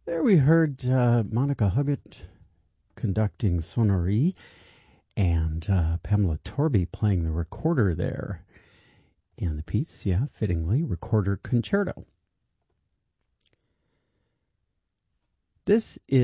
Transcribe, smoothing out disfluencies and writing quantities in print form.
There we heard Monica Huggett conducting Sonnerie and Pamela Torby playing the recorder there. And the piece, yeah, fittingly, Recorder Concerto. This is